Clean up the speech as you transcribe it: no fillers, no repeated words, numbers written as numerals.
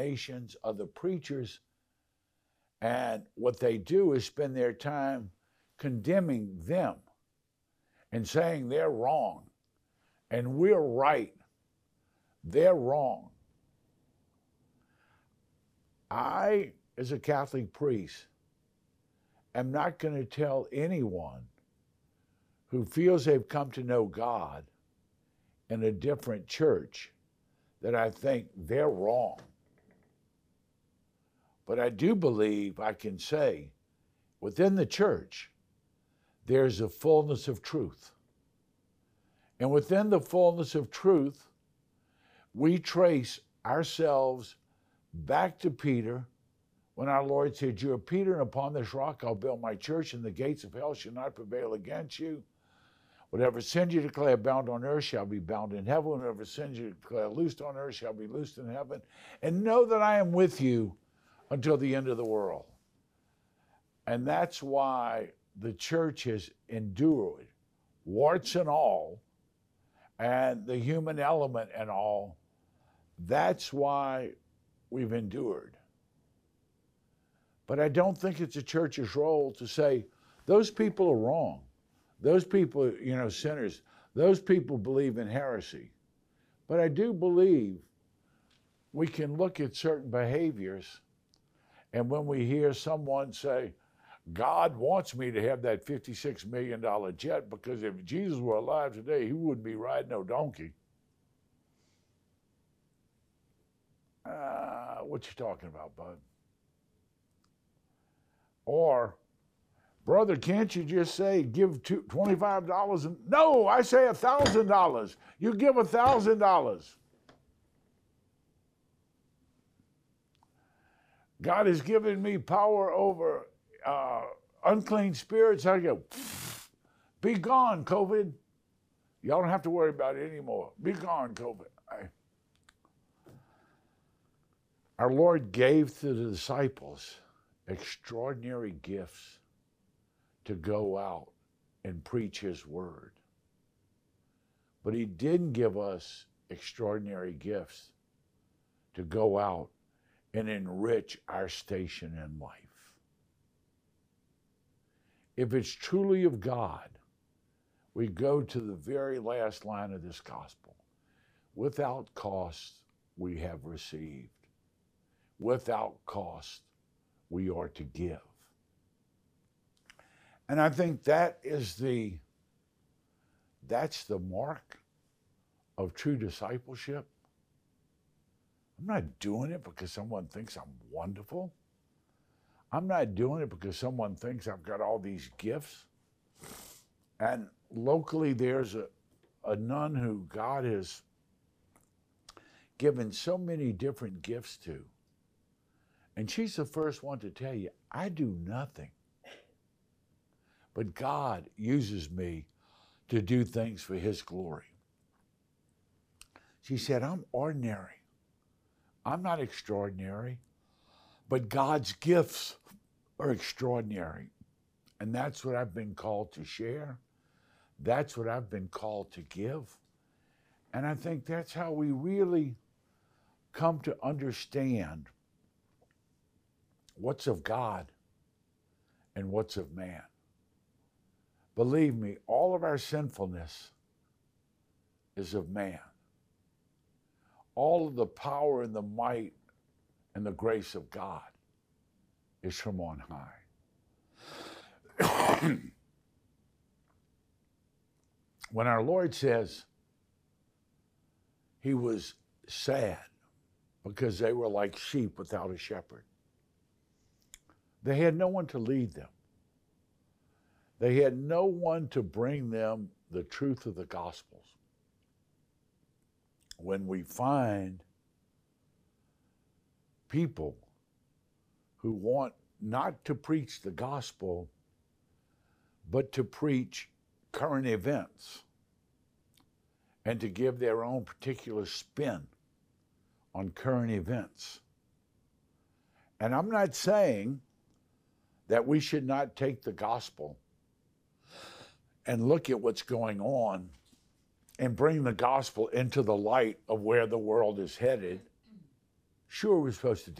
denominations, other preachers, and what they do is spend their time condemning them and saying they're wrong and we're right. They're wrong. I, as a Catholic priest, am not going to tell anyone who feels they've come to know God in a different church that I think they're wrong. But I do believe I can say within the church, there's a fullness of truth. And within the fullness of truth, we trace ourselves back to Peter when our Lord said, "You are Peter, and upon this rock I'll build my church, and the gates of hell shall not prevail against you. Whatever sins you declare bound on earth shall be bound in heaven. Whatever sins you declare loosed on earth shall be loosed in heaven. And know that I am with you until the end of the world." And that's why the church has endured, warts and all, and the human element and all. That's why we've endured. But I don't think it's a church's role to say, those people are wrong. Those people, sinners, those people believe in heresy. But I do believe we can look at certain behaviors, and when we hear someone say, God wants me to have that $56 million jet because if Jesus were alive today, he wouldn't be riding no donkey. What you talking about, bud? Or, brother, can't you just say, give $25? No, I say $1,000. You give $1,000. God has given me power over unclean spirits. I go, be gone, COVID. Y'all don't have to worry about it anymore. Be gone, COVID. Our Lord gave to the disciples extraordinary gifts to go out and preach his word. But he didn't give us extraordinary gifts to go out and enrich our station in life. If it's truly of God, we go to the very last line of this gospel. Without cost, we have received. Without cost, we are to give. And I think that's the mark of true discipleship. I'm not doing it because someone thinks I'm wonderful. I'm not doing it because someone thinks I've got all these gifts. And locally there's a nun who God has given so many different gifts to. And she's the first one to tell you, I do nothing. But God uses me to do things for his glory. She said, I'm ordinary. I'm not extraordinary. But God's gifts are extraordinary. And that's what I've been called to share. That's what I've been called to give. And I think that's how we really come to understand what's of God and what's of man. Believe me, all of our sinfulness is of man. All of the power and the might and the grace of God is from on high. When our Lord says he was sad because they were like sheep without a shepherd, they had no one to lead them. They had no one to bring them the truth of the Gospels. When we find people who want not to preach the gospel, but to preach current events and to give their own particular spin on current events. And I'm not saying that we should not take the gospel and look at what's going on and bring the gospel into the light of where the world is headed. Sure, we're supposed to